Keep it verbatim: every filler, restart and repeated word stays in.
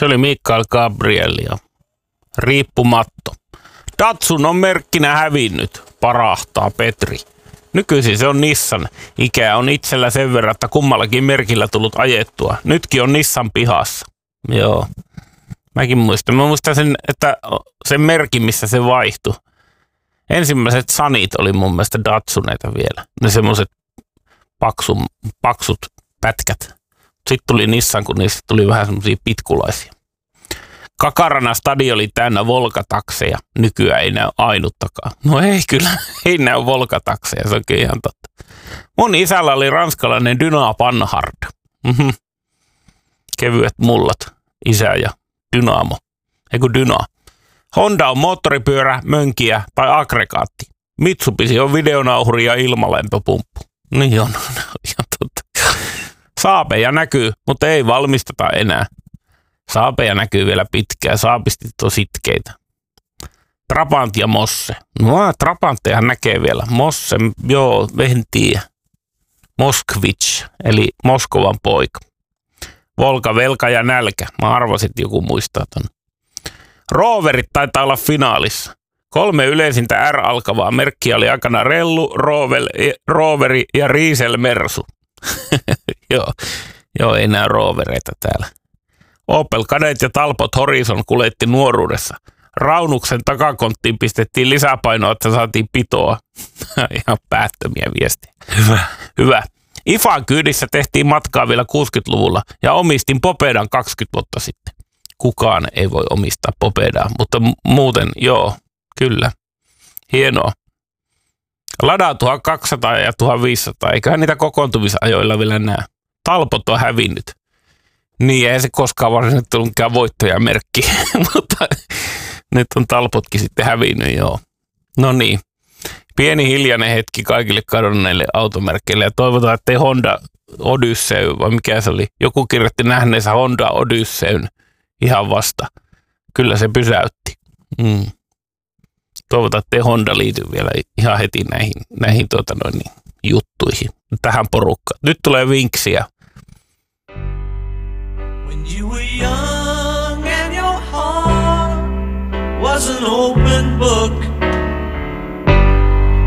Se oli Mikael Gabriel ja riippumatto. Datsun on merkkinä hävinnyt, parahtaa Petri. Nykyisin se on Nissan. Ikää on itsellä sen verran, että kummallakin merkillä tullut ajettua. Nytkin on Nissan pihassa. Joo. Mäkin muistan. Mä muistan sen, että sen merkin, missä se vaihtui. Ensimmäiset Sunit oli mun mielestä Datsuneita vielä. Ne semmoiset paksu, paksut pätkät. Sitten tuli Nissan, kun niistä tuli vähän semmoisia pitkulaisia. Kakarana stadion oli täynnä Volkatakseja. Nykyään ei näy ainuttakaan. No ei kyllä, ei näy Volkatakseja, se on kyllä ihan totta. Mun isällä oli ranskalainen Dyna Panhard. Mm-hmm. Kevyet mullat, isä ja Dynamo. Eiku Dyna. Honda on moottoripyörä, mönkiä tai aggregaatti. Mitsubishi on videonauhuri ja ilmalämpöpumppu. Niin on, ihan totta. Saapeja näkyy, mutta ei valmisteta enää. Saapeja näkyy vielä pitkään, saapistit on sitkeitä. Trabant ja Mosse. No, Trabanttejahan näkee vielä. Mosse, joo, en tiedä. Moskvich, eli Moskovan poika. Volka, velka ja nälkä. Mä arvasin, että joku muistaa ton. Roverit taitaa olla finaalissa. Kolme yleisintä R-alkavaa merkkiä oli aikana Rellu, Rovel, Roveri ja Riesel Mersu. joo, joo, ei näy rovereita täällä. Opel Kadett ja Talbot Horizon kuljetti nuoruudessa. Raunuksen takakonttiin pistettiin lisäpainoa, että saatiin pitoa. Ihan päättömiä viestiä. Hyvä. Hyvä. Ifan kyydissä tehtiin matkaa vielä kuusikymmentäluvulla ja omistin Popedan kaksikymmentä vuotta sitten. Kukaan ei voi omistaa Popedaa, mutta muuten joo, kyllä. Hienoa. Lada tuhatkaksisataa ja tuhatviisisataa, eiköhän niitä kokoontumisajoilla vielä näe. Talbot on hävinnyt. Niin, ei se koskaan varsinaisesti tullut mikään voittajamerkki, mutta nyt on Talbotkin sitten hävinnyt, joo. No niin, pieni hiljainen hetki kaikille kadonneille automerkeille ja toivotaan, ettei Honda Odyssey, vai mikä se oli, joku kirjoitti nähneensä Honda Odysseyn ihan vasta. Kyllä se pysäytti. Mm. Toivotaan, ettei Honda liity vielä ihan heti näihin, näihin tuota noin, niin, juttuihin, tähän porukkaan. Nyt tulee vinksiä. When you were young and your heart was an open book,